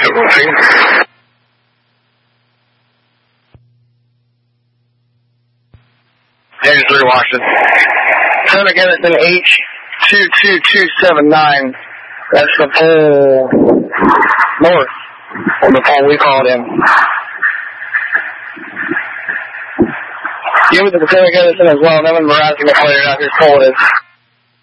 Heading 3 Washington. Senator Garrison H22279. That's the pole north, or the pole we called in. Give me the Senator Garrison as well. That one Verizon McClure out here pole is.